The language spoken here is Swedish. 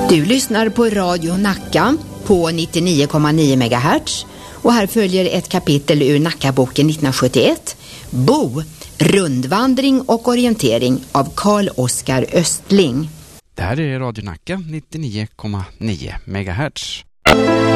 Du lyssnar på Radio Nacka på 99,9 MHz och här följer ett kapitel ur Nackaboken 1971, Bo, rundvandring och orientering av Carl-Oskar Östling. Det här är Radio Nacka 99,9 MHz.